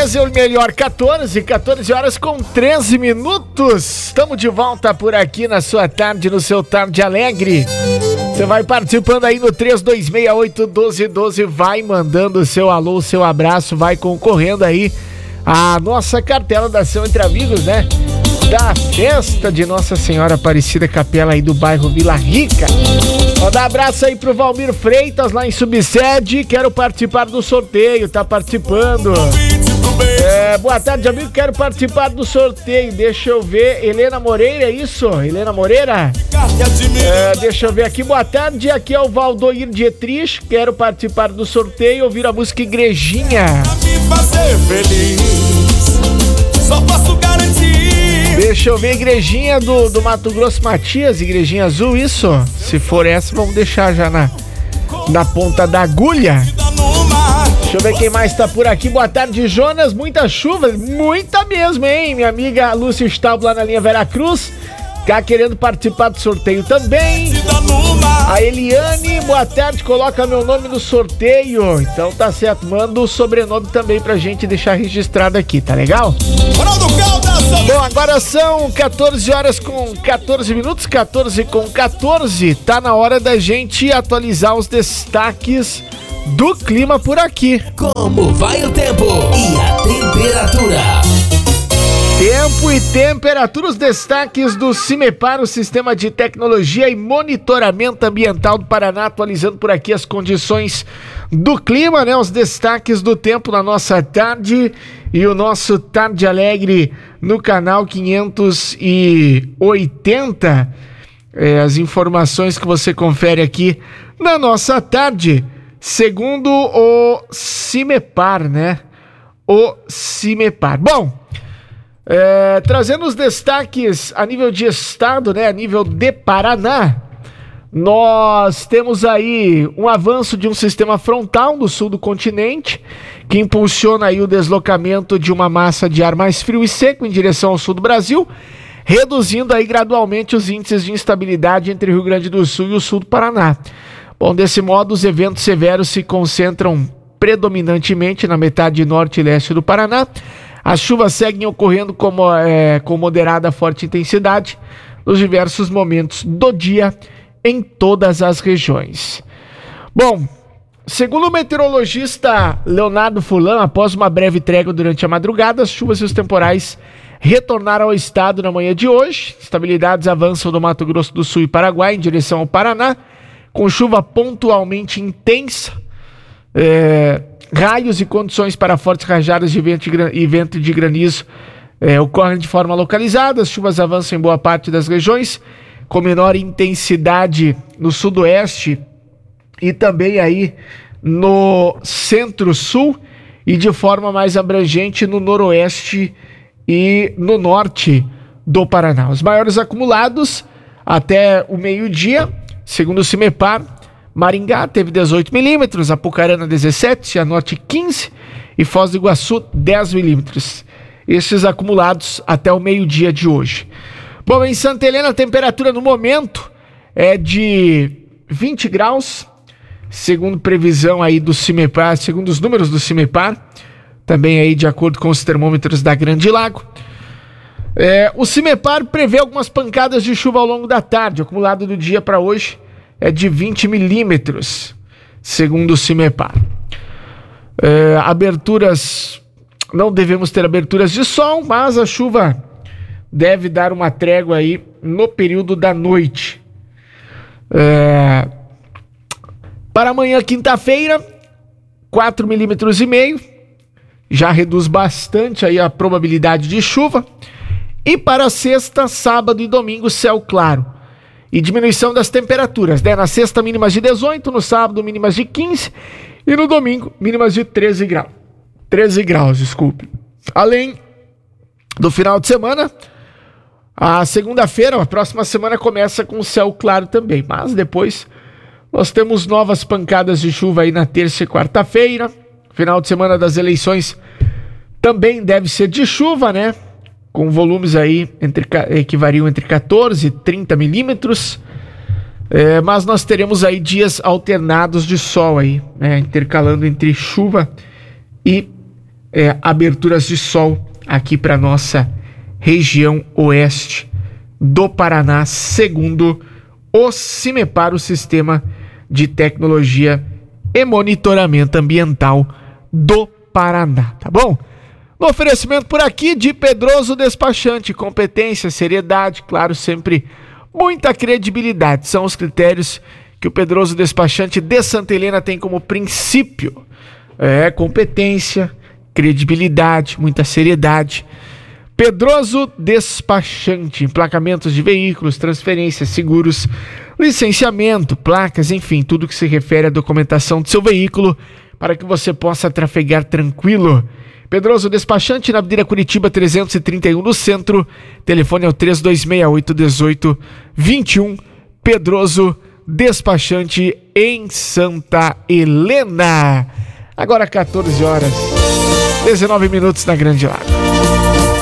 13, ou melhor, 14 horas com 13 minutos. Estamos de volta por aqui na sua tarde, no seu Tarde Alegre. Você vai participando aí no 3268-1212, vai mandando o seu alô, o seu abraço, vai concorrendo aí a nossa cartela da Ação Entre Amigos, né? Da festa de Nossa Senhora Aparecida, capela aí do bairro Vila Rica. Vou dar abraço aí pro Valmir Freitas lá em Subsede, quero participar do sorteio, tá participando. Boa tarde, amigo, quero participar do sorteio, deixa eu ver, Helena Moreira, é isso? Helena Moreira? Deixa eu ver aqui, boa tarde, aqui é o Valdoir Dietrich, quero participar do sorteio, ouvir a música Igrejinha. Só posso garantir. Deixa eu ver, Igrejinha do Mato Grosso Matias, Igrejinha Azul, isso? Se for essa, vamos deixar já na ponta da agulha. Deixa eu ver quem mais tá por aqui. Boa tarde, Jonas. Muita chuva, muita mesmo, hein? Minha amiga Lúcia Staub lá na linha Veracruz tá querendo participar do sorteio também. A Eliane, boa tarde, coloca meu nome no sorteio. Então tá certo, manda o sobrenome também pra gente deixar registrado aqui, tá legal? Bom, agora são 14 horas com 14 minutos, 14 com 14. Tá na hora da gente atualizar os destaques do clima por aqui. Como vai o tempo e a temperatura? Tempo e temperatura, os destaques do CIMEPAR, o Sistema de Tecnologia e Monitoramento Ambiental do Paraná, atualizando por aqui as condições do clima, né? Os destaques do tempo na nossa tarde e o nosso Tarde Alegre no canal 580. As informações que você confere aqui na nossa tarde, segundo o CIMEPAR, né? O CIMEPAR. Bom, trazendo os destaques a nível de estado, né, a nível de Paraná, nós temos aí um avanço de um sistema frontal no sul do continente, que impulsiona aí o deslocamento de uma massa de ar mais frio e seco em direção ao sul do Brasil, reduzindo aí gradualmente os índices de instabilidade entre o Rio Grande do Sul e o sul do Paraná. Bom, desse modo, os eventos severos se concentram predominantemente na metade norte e leste do Paraná. As chuvas seguem ocorrendo com moderada a forte intensidade nos diversos momentos do dia em todas as regiões. Bom, segundo o meteorologista Leonardo Fulan, após uma breve trégua durante a madrugada, as chuvas e os temporais retornaram ao estado na manhã de hoje. Estabilidades avançam do Mato Grosso do Sul e Paraguai em direção ao Paraná, com chuva pontualmente intensa, raios e condições para fortes rajadas de vento e vento de granizo ocorrem de forma localizada. As chuvas avançam em boa parte das regiões, com menor intensidade no sudoeste e também aí no centro-sul e de forma mais abrangente no noroeste e no norte do Paraná. Os maiores acumulados até o meio-dia, segundo o CIMEPAR, Maringá teve 18 milímetros, Apucarana 17, Cianorte 15 e Foz do Iguaçu 10 milímetros. Esses acumulados até o meio-dia de hoje. Bom, em Santa Helena a temperatura no momento é de 20 graus, segundo previsão aí do CIMEPAR, segundo os números do CIMEPAR, também aí de acordo com os termômetros da Grande Lago. O CIMEPAR prevê algumas pancadas de chuva ao longo da tarde, o acumulado do dia para hoje é de 20 milímetros, segundo o CIMEPAR. Aberturas, não devemos ter aberturas de sol, mas a chuva deve dar uma trégua aí no período da noite. Para amanhã, quinta-feira, 4,5 milímetros, já reduz bastante aí a probabilidade de chuva. E para sexta, sábado e domingo, céu claro. E diminuição das temperaturas, né? Na sexta, mínimas de 18, no sábado, mínimas de 15 e no domingo, mínimas de 13 graus. 13 graus, desculpe. Além do final de semana, a segunda-feira, a próxima semana, começa com céu claro também. Mas depois nós temos novas pancadas de chuva aí na terça e quarta-feira. Final de semana das eleições também deve ser de chuva, né? Com volumes aí que variam entre 14 e 30 milímetros. Mas nós teremos aí dias alternados de sol aí, né? Intercalando entre chuva e aberturas de sol aqui para nossa região oeste do Paraná, segundo o CIMEPAR, o Sistema de Tecnologia e Monitoramento Ambiental do Paraná, tá bom? No oferecimento por aqui de Pedroso Despachante, competência, seriedade, claro, sempre muita credibilidade. São os critérios que o Pedroso Despachante de Santa Helena tem como princípio. Competência, credibilidade, muita seriedade. Pedroso Despachante, emplacamentos de veículos, transferências, seguros, licenciamento, placas, enfim, tudo que se refere à documentação do seu veículo para que você possa trafegar tranquilo. Pedroso Despachante, na Avenida Curitiba 331, no centro. Telefone é o 3268-1821. Pedroso Despachante em Santa Helena. Agora 14 horas, 19 minutos na Grande Lago.